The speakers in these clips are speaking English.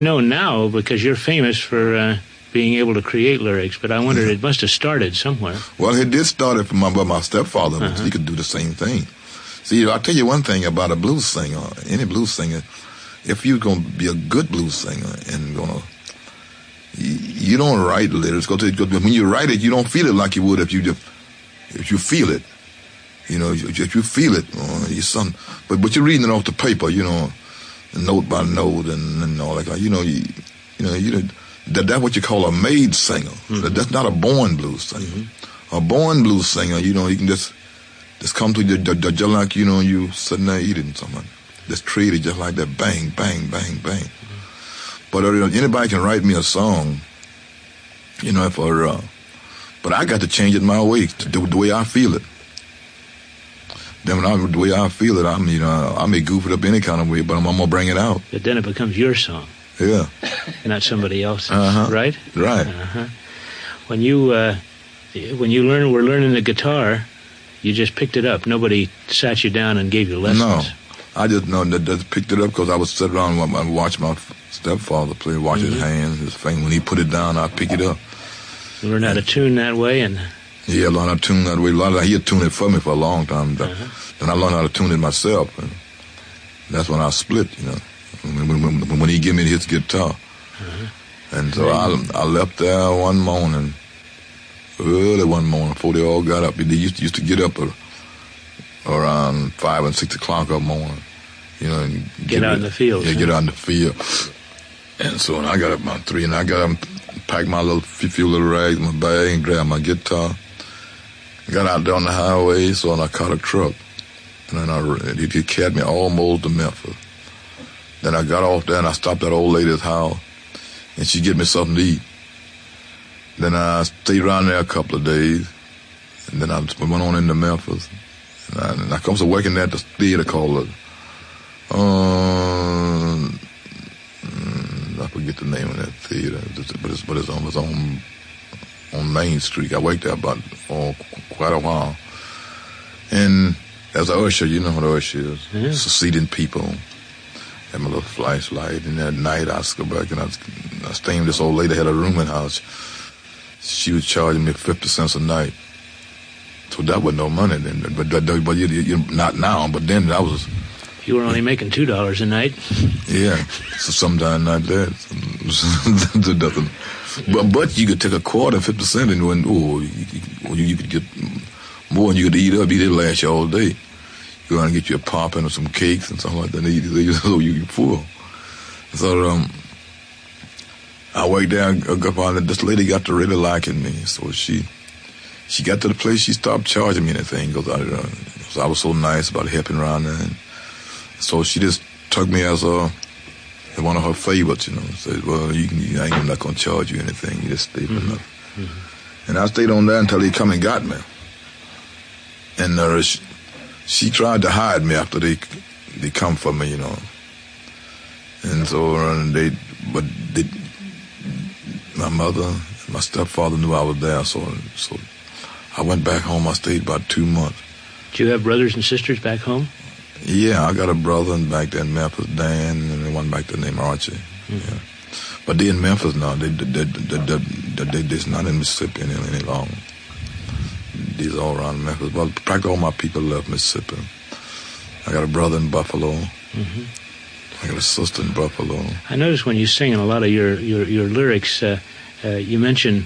know now because you're famous for being able to create lyrics, but I wondered it must have started somewhere. Well, it did start from my stepfather. He could do the same thing. See, I'll tell you one thing about a blues singer, any blues singer. If you're going to be a good blues singer and you don't write lyrics, because when you write it, you don't feel it like you would if you feel it. If you feel it, but you're reading it off the paper, note by note and all that. That's what you call a made singer. Mm-hmm. That's not a born blues singer. Mm-hmm. A born blues singer, you can just come to just like you sitting there eating something. Just treat it just like that, bang, bang, bang, bang. Mm-hmm. But anybody can write me a song, but I got to change it my way, the way I feel it. Then the way I feel it, I may goof it up any kind of way, but I'm gonna bring it out. But then it becomes your song. Yeah. Not somebody else's, right? Right. Uh-huh. When you were learning the guitar, you just picked it up. Nobody sat you down and gave you lessons. No, I just picked it up because I would sit around and watch my stepfather play, watch his hands, his finger. When he put it down, I'd pick it up. You learned how to tune that way, and yeah, I learned how to tune that way. He had tuned it for me for a long time. Then I learned how to tune it myself, and that's when I split. When he gave me his guitar, and so I left there one morning, early one morning before they all got up. They used to get up around 5 and 6 o'clock in the morning, and get out in the field. Yeah, get out in the field. And so when I got up about 3, and I got up, packed my few little rags in my bag, and grabbed my guitar. Got out there on the highway, so I caught a truck, and then it carried me almost to Memphis. Then I got off there and I stopped at old lady's house, and she gave me something to eat. Then I stayed around there a couple of days, and then I went on into Memphis. And I come to working there at the theater called I forget the name of that theater, but it's on Main Street. I worked there about quite a while. And as an usher, you know what an usher is. Yeah. Seating people. Had my little flashlight, and at night I go back and I stayed with this old lady, had a room in the house. She was charging me 50 cents a night. So that was no money then, but you not now, but then that was. You were only making $2 a night. Yeah, so sometimes not that. But you could take a quarter, 50 cents, and you could get more, and you could eat up. It'd last you all day. You're going to get you a poppin' or some cakes and something like that, so you're full. So I worked there. This lady got to really liking me, so she got to the place she stopped charging me anything because I was so nice about helping around there. And so she just took me as one of her favorites, Said, well, I'm not going to charge you anything. You just stay for nothing. Mm-hmm. And I stayed on there until he come and got me. And she tried to hide me after they come for me, And so my mother and my stepfather knew I was there, so I went back home. I stayed about 2 months. Do you have brothers and sisters back home? Yeah, I got a brother back there in Memphis, Dan, and one back there named Archie. Mm-hmm. Yeah. But they in Memphis now. They're not in Mississippi any longer. These all around Memphis. Well, practically all my people left Mississippi. I got a brother in Buffalo. Mm-hmm. I got a sister in Buffalo. I noticed when you sing in a lot of your lyrics, you mention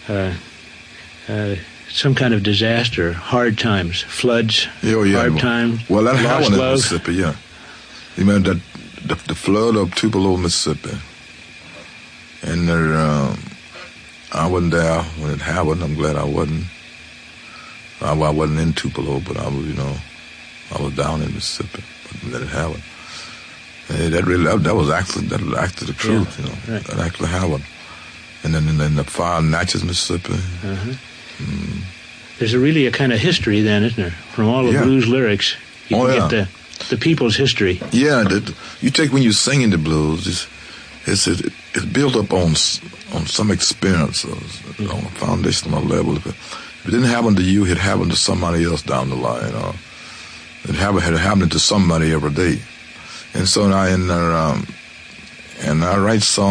some kind of disaster, hard times, floods, hard times. Well, that happened in Mississippi, yeah. You remember the flood of Tupelo, Mississippi. And I wasn't there when it happened. I'm glad I wasn't. I wasn't in Tupelo, but I was down in Mississippi when it happened. And that was actually the truth, Right. That actually happened. And then in the fire in Natchez, Mississippi. Uh-huh. There's really a kind of history then, isn't there? From all the blues lyrics, you can get the people's history. Yeah, you take when you're singing the blues, it's built up on some experiences, on a foundational level. If it didn't happen to you, it happened to somebody else down the line. It happened to somebody every day. And so now And I write songs